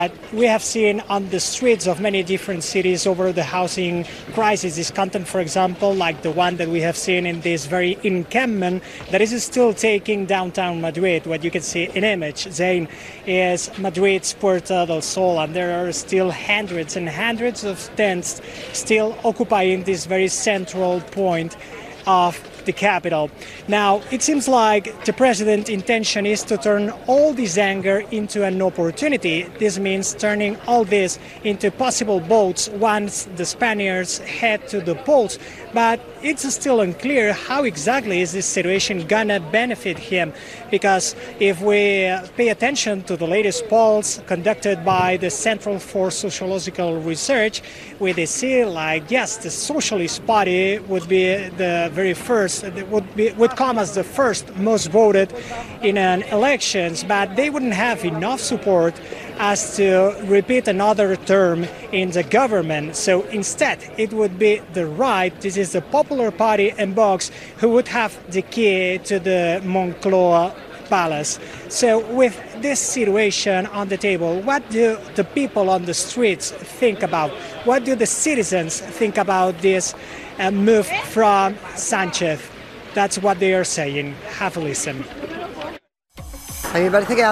We have seen on the streets of many different cities over the housing crisis this content, for example, like the one that we have seen in this very encampment that is still taking downtown Madrid. What you can see in image, Zain, is Madrid's Puerta del Sol, and there are still hundreds and hundreds of tents still occupying this very central point of the capital. Now, it seems like the president's intention is to turn all this anger into an opportunity. This means turning all this into possible votes once the Spaniards head to the polls. But it's still unclear how exactly is this situation gonna benefit him, because if we pay attention to the latest polls conducted by the Central for Sociological Research, we see like, yes, the Socialist Party would be the very first, would come as the first most voted in an elections, but they wouldn't have enough support as to repeat another term in the government. So instead, it would be the right, this is the Popular Party and Vox, who would have the key to the Moncloa Palace. So with this situation on the table, what do the people on the streets think about? What do the citizens think about this move from Sánchez? That's what they are saying. Have a listen. I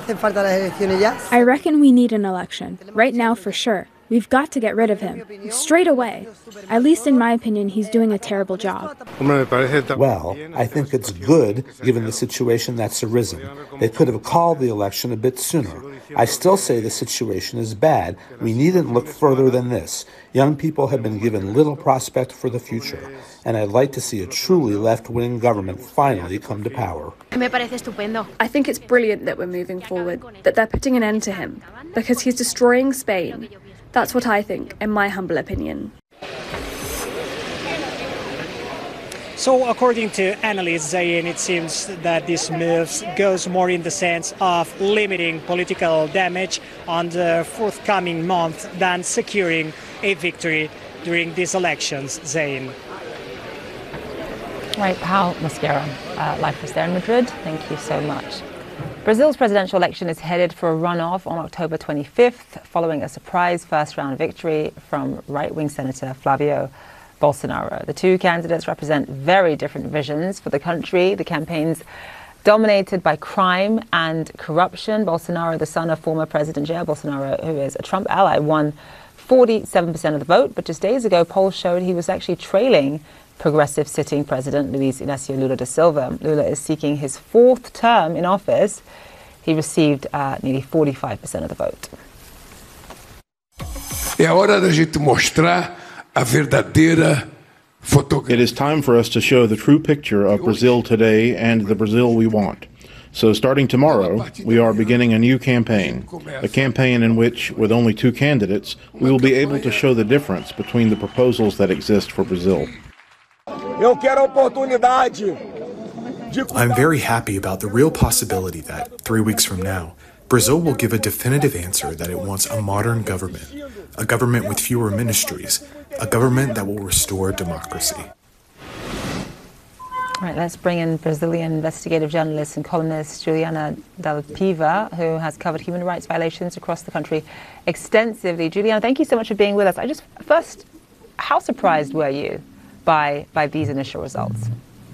reckon we need an election. Right now, for sure. We've got to get rid of him. Straight away. At least in my opinion, he's doing a terrible job. Well, I think it's good, given the situation that's arisen. They could have called the election a bit sooner. I still say the situation is bad. We needn't look further than this. Young people have been given little prospect for the future, and I'd like to see a truly left-wing government finally come to power. I think it's brilliant that we're moving forward, that they're putting an end to him, because he's destroying Spain. That's what I think, in my humble opinion. So according to analysts, Zain, it seems that this move goes more in the sense of limiting political damage on the forthcoming month than securing a victory during these elections, Zain. Right, Pau Mosquera, live for us there in Madrid. Thank you so much. Brazil's presidential election is headed for a runoff on October 25th, following a surprise first-round victory from right-wing Senator Flavio Bolsonaro. The two candidates represent very different visions for the country. The campaigns dominated by crime and corruption. Bolsonaro, the son of former President Jair Bolsonaro, who is a Trump ally, won 47% of the vote. But just days ago, polls showed he was actually trailing progressive sitting President Luiz Inácio Lula da Silva. Lula is seeking his fourth term in office. He received nearly 45% of the vote. It is time for us to show the true picture of Brazil today and the Brazil we want. So starting tomorrow, we are beginning a new campaign, a campaign in which, with only two candidates, we will be able to show the difference between the proposals that exist for Brazil. I'm very happy about the real possibility that, 3 weeks from now, Brazil will give a definitive answer that it wants a modern government, a government with fewer ministries, a government that will restore democracy. All right, let's bring in Brazilian investigative journalist and columnist Juliana Del Piva, who has covered human rights violations across the country extensively. Juliana, thank you so much for being with us. First, how surprised were you by these initial results?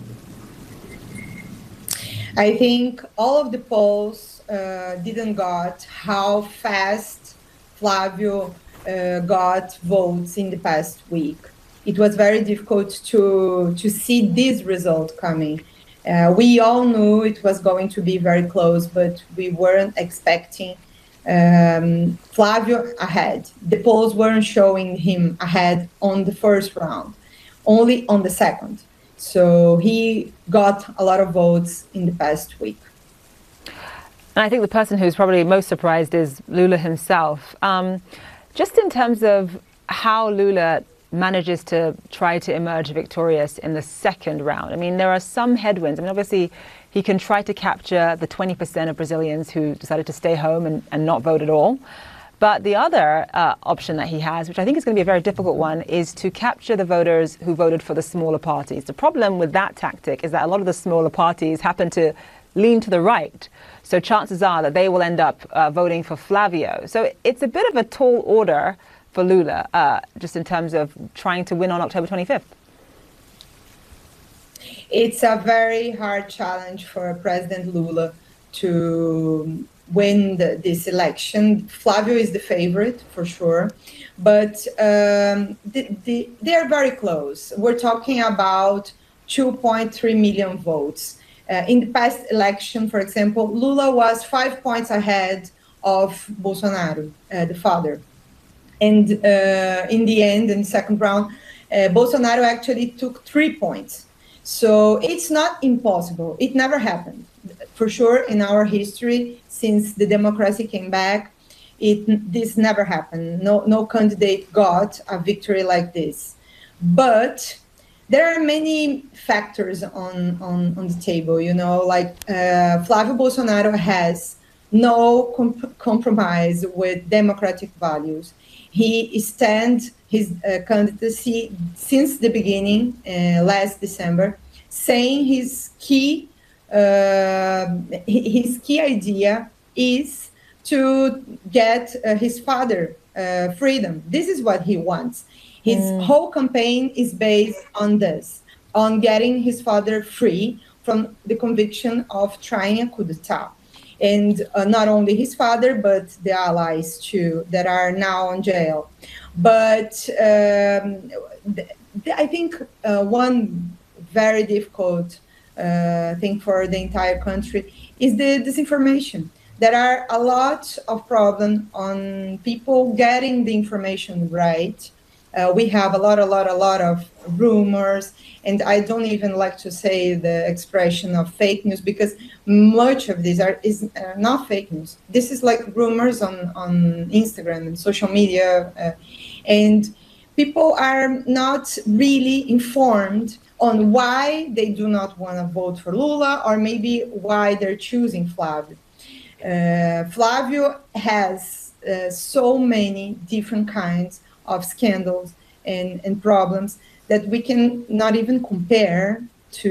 I think all of the polls didn't got how fast Flavio got votes in the past week. It was very difficult to see this result coming. We all knew it was going to be very close, but we weren't expecting Flavio ahead. The polls weren't showing him ahead on the first round, only on the second. So he got a lot of votes in the past week. And I think the person who's probably most surprised is Lula himself. Just in terms of how Lula manages to try to emerge victorious in the second round. I mean, there are some headwinds. I mean, obviously, he can try to capture the 20% of Brazilians who decided to stay home and not vote at all. But the other option that he has, which I think is going to be a very difficult one, is to capture the voters who voted for the smaller parties. The problem with that tactic is that a lot of the smaller parties happen to lean to the right. So chances are that they will end up voting for Flavio. So it's a bit of a tall order for Lula, just in terms of trying to win on October 25th. It's a very hard challenge for President Lula to win this election. Flavio is the favorite for sure, but they are very close. We're talking about 2.3 million votes. In the past election, for example, Lula was 5 points ahead of Bolsonaro, the father. And in the end, in the second round, Bolsonaro actually took 3 points. So it's not impossible. It never happened. For sure, in our history, since the democracy came back, this never happened. No candidate got a victory like this. But there are many factors on the table, you know, like Flavio Bolsonaro has no compromise with democratic values. He stands his candidacy since the beginning, last December, saying his key idea is to get his father freedom. This is what he wants. His whole campaign is based on this, on getting his father free from the conviction of trying a coup d'etat. And not only his father, but the allies too, that are now in jail. But I think one very difficult thing for the entire country is the disinformation. There are a lot of problems on people getting the information right. We have a lot of rumors, and I don't even like to say the expression of fake news, because much of these is not fake news. This is like rumors on Instagram and social media, and people are not really informed on why they do not want to vote for Lula, or maybe why they're choosing Flavio. Flavio has so many different kinds of scandals and problems that we can not even compare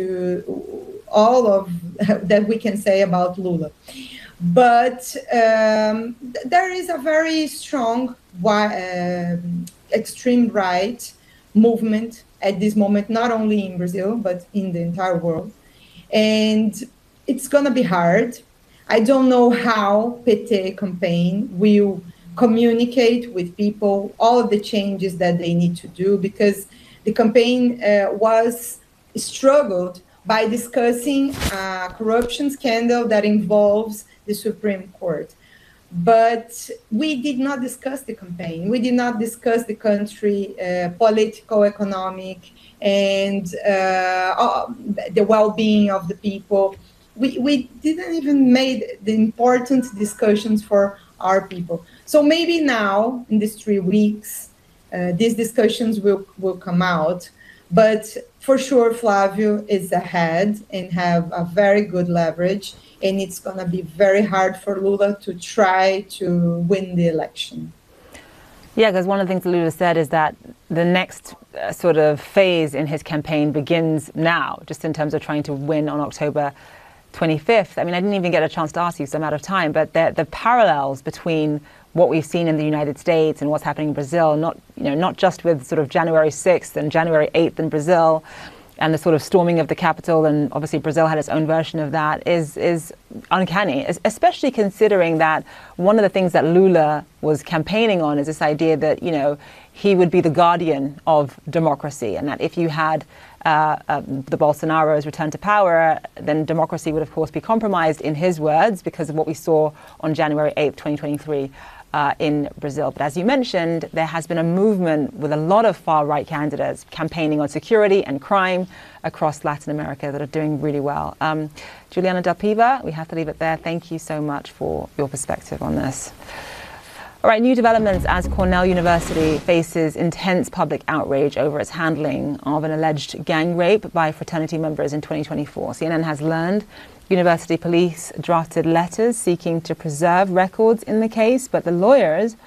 to all of that we can say about Lula. But there is a very strong extreme right movement at this moment, not only in Brazil, but in the entire world. And it's going to be hard. I don't know how PT campaign will communicate with people all of the changes that they need to do, because the campaign was struggled by discussing a corruption scandal that involves the Supreme Court. But we did not discuss the campaign. We did not discuss the country, political, economic, and the well-being of the people. We didn't even make the important discussions for our people. So maybe now, in these 3 weeks, these discussions will come out. But for sure, Flavio is ahead and have a very good leverage. And it's going to be very hard for Lula to try to win the election. Yeah, because one of the things Lula said is that the next sort of phase in his campaign begins now, just in terms of trying to win on October 25th. I mean, I didn't even get a chance to ask you, so I'm out of time, but the parallels between what we've seen in the United States and what's happening in Brazil, not just with sort of January 6th and January 8th in Brazil, and the sort of storming of the Capitol, and obviously Brazil had its own version of that, is uncanny, especially considering that one of the things that Lula was campaigning on is this idea that, he would be the guardian of democracy, and that if you had the Bolsonaros return to power, then democracy would, of course, be compromised, in his words, because of what we saw on January 8th, 2023. In Brazil. But as you mentioned, there has been a movement with a lot of far-right candidates campaigning on security and crime across Latin America that are doing really well. Juliana Del Piva, we have to leave it there. Thank you so much for your perspective on this. All right, new developments as Cornell University faces intense public outrage over its handling of an alleged gang rape by fraternity members in 2024. CNN has learned university police drafted letters seeking to preserve records in the case, but the lawyers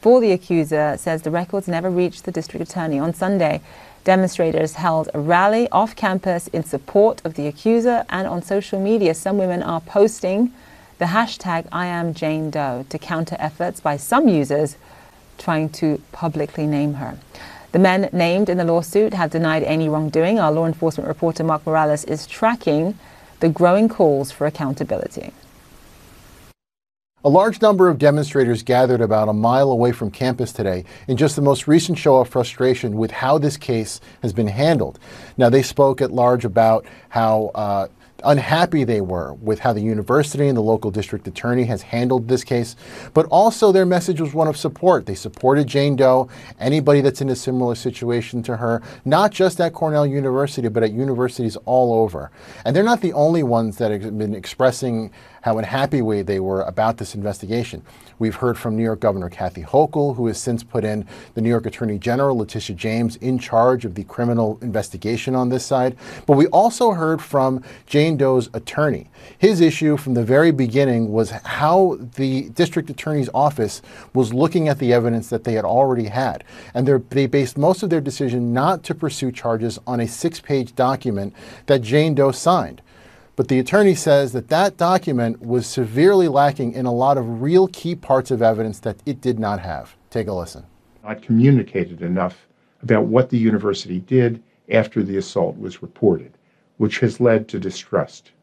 for the accuser says the records never reached the district attorney. On Sunday, demonstrators held a rally off campus in support of the accuser, and on social media, some women are posting the hashtag #IamJaneDoe to counter efforts by some users trying to publicly name her. The men named in the lawsuit have denied any wrongdoing. Our law enforcement reporter Mark Morales is tracking the growing calls for accountability. A large number of demonstrators gathered about a mile away from campus today in just the most recent show of frustration with how this case has been handled. Now, they spoke at large about how unhappy they were with how the university and the local district attorney has handled this case, but also their message was one of support. They supported Jane Doe, anybody that's in a similar situation to her, not just at Cornell University, but at universities all over. And they're not the only ones that have been expressing how unhappy they were about this investigation. We've heard from New York Governor Kathy Hochul, who has since put in the New York Attorney General, Letitia James, in charge of the criminal investigation on this side. But we also heard from Jane Doe's attorney. His issue from the very beginning was how the district attorney's office was looking at the evidence that they had already had. And they based most of their decision not to pursue charges on a 6-page document that Jane Doe signed. But the attorney says that that document was severely lacking in a lot of real key parts of evidence that it did not have. Take a listen. Not communicated enough about what the university did after the assault was reported, which has led to distrust.